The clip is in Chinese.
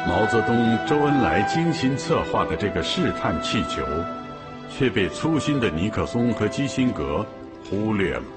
毛泽东、周恩来精心策划的这个试探气球，却被粗心的尼克松和基辛格忽略了。